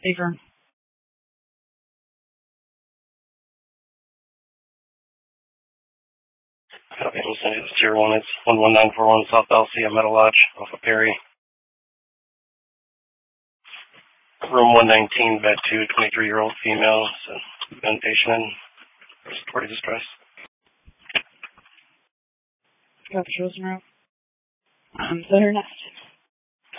Safer. Copy, I'm sending it to Tier 1. It's 11941 South Alcia Meadow Lodge off of Perry. Room 119, bed 2, 23-year-old female, been patient in respiratory distress. Got the chosen room. Center next.